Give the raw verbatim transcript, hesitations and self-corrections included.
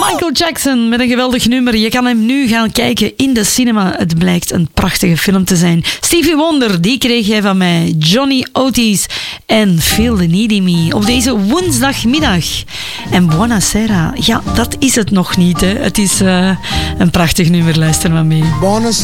Michael Jackson met een geweldig nummer. Je kan hem nu gaan kijken in de cinema. Het blijkt een prachtige film te zijn. Stevie Wonder, die kreeg jij van mij. Johnny Otis en Feel the Needy Me op deze woensdagmiddag. En Buonasera, ja, dat is het nog niet. Hè. Het is uh, een prachtig nummer. Luister maar mee.